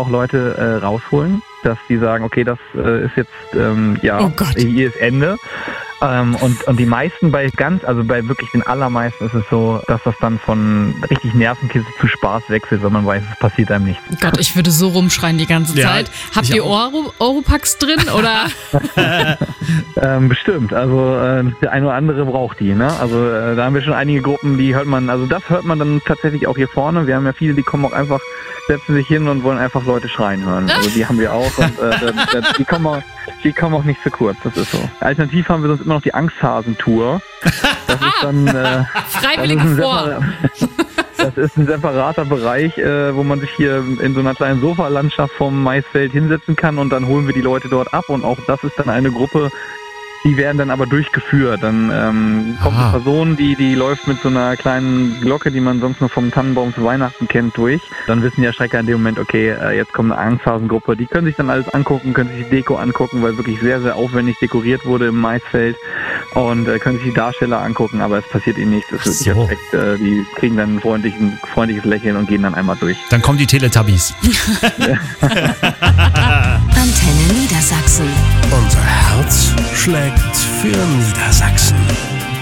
auch Leute rausholen, dass die sagen, okay, das ist jetzt, hier ist Ende. Und die meisten bei wirklich den allermeisten ist es so, dass das dann von richtig Nervenkitzel zu Spaß wechselt, weil man weiß, es passiert einem nichts. Gott, ich würde so rumschreien die ganze Zeit. Habt ihr Oropax drin, oder? Bestimmt, also der eine oder andere braucht die, ne? Also da haben wir schon einige Gruppen, die hört man dann tatsächlich auch hier vorne. Wir haben ja viele, die kommen auch einfach, setzen sich hin und wollen einfach Leute schreien hören. Also die haben wir auch und die kommen auch nicht zu kurz, das ist so. Alternativ haben wir sonst immer noch die Angsthasen-Tour. Das ist dann Freiwilliger vor. Das ist ein separater Bereich, wo man sich hier in so einer kleinen Sofalandschaft vom Maisfeld hinsetzen kann und dann holen wir die Leute dort ab und auch das ist dann eine Gruppe, die werden dann aber durchgeführt. Dann kommt eine Person, die läuft mit so einer kleinen Glocke, die man sonst nur vom Tannenbaum zu Weihnachten kennt, durch. Dann wissen die Erschrecker in dem Moment, okay, jetzt kommt eine Angsthasengruppe. Die können sich dann alles angucken, können sich die Deko angucken, weil wirklich sehr, sehr aufwendig dekoriert wurde im Maisfeld und können sich die Darsteller angucken, aber es passiert ihnen nichts. Das ist wirklich Respekt. Die kriegen dann ein freundliches Lächeln und gehen dann einmal durch. Dann kommen die Teletubbies. Antenne Niedersachsen. Unser Herz schlägt für Niedersachsen.